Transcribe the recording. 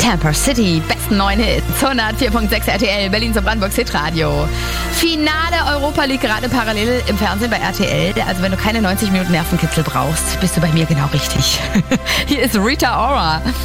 Tamper City, besten neuen Hits, 104.6 RTL, Berlin zum Brandenburgs Hitradio. Finale Europa League gerade parallel im Fernsehen bei RTL. Also wenn du keine 90 Minuten Nervenkitzel brauchst, bist du bei mir genau richtig. Hier ist Rita Ora.